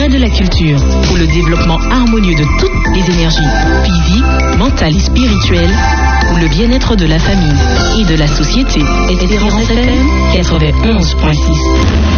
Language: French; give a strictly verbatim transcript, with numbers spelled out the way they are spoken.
de la culture pour le développement harmonieux de toutes les énergies physiques, mentales et spirituelles, pour le bien-être de la famille et de la société. Espérance F M quatre-vingt-onze point six.